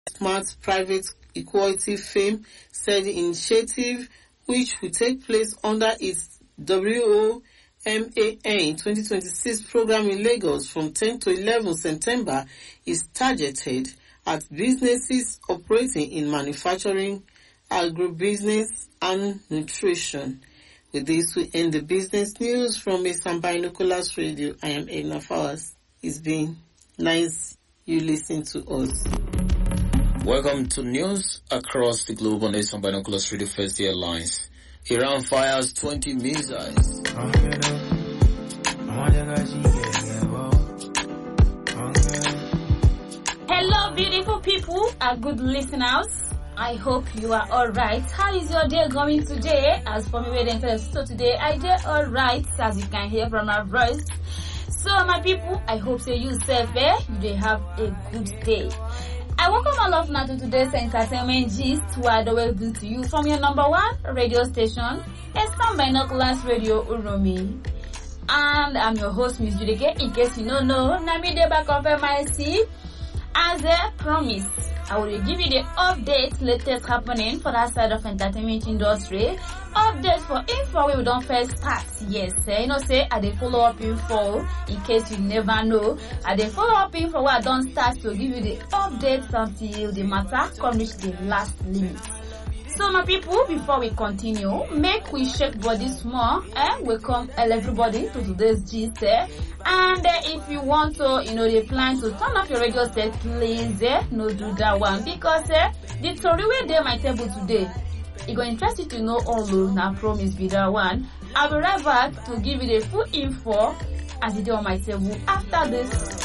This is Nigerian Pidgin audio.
Smart Private Equity Fame said the initiative, which will take place under its WOMAN 2026 program in Lagos from 10 to 11 September, is targeted at businesses operating in manufacturing, agribusiness, and nutrition. With this, we end the business news from Eastern Binoculars Radio. I am Edna Fowers. It's been nice you listen to us. Welcome to news across the globe on Eastern Binoculars Radio First Year Lines. Iran fires 20 missiles. Hello, beautiful people and good listeners. I hope you are alright. How is your day going today? As for me, so today I did alright, as you can hear from my voice. So, my people, I hope so you safe, you have a good day. I welcome all of now to today's entertainment gist, where I will do to you from your number one radio station, Eastern Binoculars Radio Uromi. And I'm your host, Miss Judike. In case you don't know, Nami de back of MIC. As a promise, I will give you the updates, latest happening for that side of entertainment industry. Updates for info we don't first start. Yes, say I dey follow up info in case you never know. I dey follow up info where I don't start to give you the updates until the matter come reach the last limit. So my people, before we continue, make we shake body small and welcome everybody to today's gist. And if you want to, they plan to turn off your radio set, please no do that one, because the story where they my table today, it go interest you to know all those. Now promise be that one. I'll be right back to give you the full info as it is on my table after this.